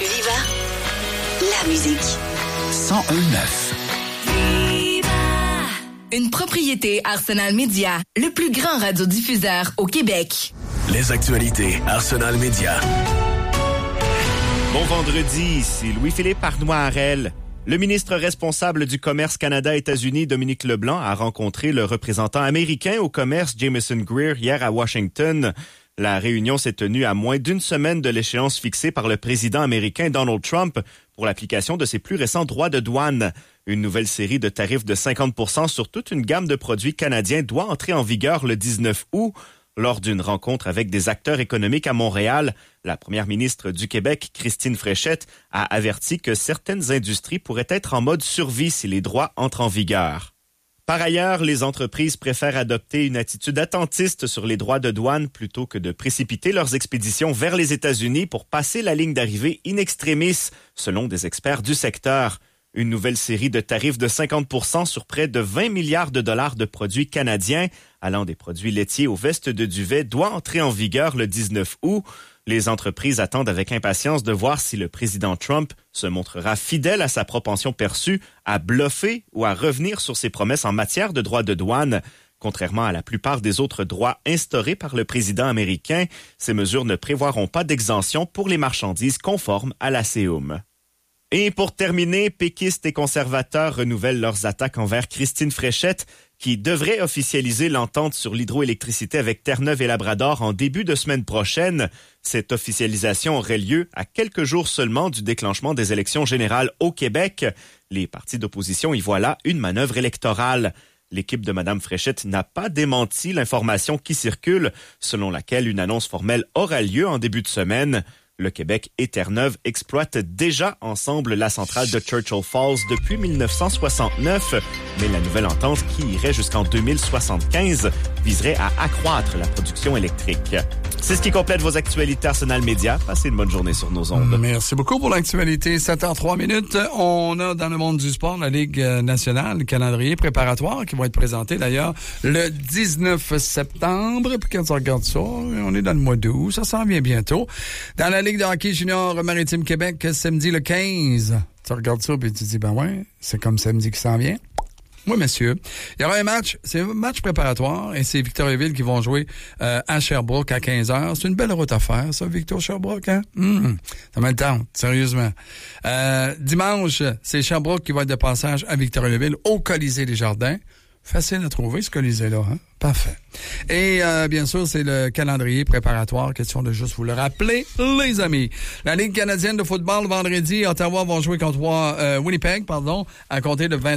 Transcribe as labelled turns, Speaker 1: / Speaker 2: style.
Speaker 1: Viva la musique.
Speaker 2: 101.9.
Speaker 3: Une propriété Arsenal Media, le plus grand radiodiffuseur au Québec.
Speaker 4: Les actualités Arsenal Media.
Speaker 5: Bon vendredi, ici Louis-Philippe Arnois-Harel. Le ministre responsable du commerce Canada-États-Unis, Dominique Leblanc, a rencontré le représentant américain au commerce, Jameson Greer, hier à Washington. La réunion s'est tenue à moins d'une semaine de l'échéance fixée par le président américain Donald Trump pour l'application de ses plus récents droits de douane. Une nouvelle série de tarifs de 50% sur toute une gamme de produits canadiens doit entrer en vigueur le 19 août. Lors d'une rencontre avec des acteurs économiques à Montréal, la première ministre du Québec, Christine Fréchette, a averti que certaines industries pourraient être en mode survie si les droits entrent en vigueur. Par ailleurs, les entreprises préfèrent adopter une attitude attentiste sur les droits de douane plutôt que de précipiter leurs expéditions vers les États-Unis pour passer la ligne d'arrivée in extremis, selon des experts du secteur. Une nouvelle série de tarifs de 50% sur près de 20 milliards de dollars de produits canadiens, allant des produits laitiers aux vestes de duvet, doit entrer en vigueur le 19 août. Les entreprises attendent avec impatience de voir si le président Trump se montrera fidèle à sa propension perçue à bluffer ou à revenir sur ses promesses en matière de droits de douane. Contrairement à la plupart des autres droits instaurés par le président américain, ces mesures ne prévoiront pas d'exemption pour les marchandises conformes à la CEUM. Et pour terminer, péquistes et conservateurs renouvellent leurs attaques envers Christine Fréchette, qui devrait officialiser l'entente sur l'hydroélectricité avec Terre-Neuve et Labrador en début de semaine prochaine. Cette officialisation aurait lieu à quelques jours seulement du déclenchement des élections générales au Québec. Les partis d'opposition y voient là une manœuvre électorale. L'équipe de Mme Fréchette n'a pas démenti l'information qui circule, selon laquelle une annonce formelle aura lieu en début de semaine. Le Québec et Terre-Neuve exploitent déjà ensemble la centrale de Churchill Falls depuis 1969, mais la nouvelle entente, qui irait jusqu'en 2075, viserait à accroître la production électrique. C'est ce qui complète vos actualités Arsenal Media. Passez une bonne journée sur nos ondes.
Speaker 2: Merci beaucoup pour l'actualité. 7h03. On a dans le monde du sport la Ligue nationale, le calendrier préparatoire qui va être présenté d'ailleurs le 19 septembre. Puis quand on regarde ça, on est dans le mois d'août. Ça s'en vient bientôt. Dans la Ligue de hockey junior Maritime Québec, samedi le 15. Tu regardes ça puis tu te dis, ben ouais, c'est comme samedi qui s'en vient. Oui, monsieur. Il y aura un match, c'est un match préparatoire et c'est Victoriaville qui vont jouer à Sherbrooke à 15h. C'est une belle route à faire, ça, Victor-Sherbrooke, hein? Ça met le temps, sérieusement. Dimanche, c'est Sherbrooke qui va être de passage à Victoriaville au Colisée des Jardins. Facile à trouver, ce Colisée-là, hein? Parfait. Et bien sûr, c'est le calendrier préparatoire. Question de juste vous le rappeler, les amis. La Ligue canadienne de football, vendredi, Ottawa vont jouer contre Winnipeg, à compter de 20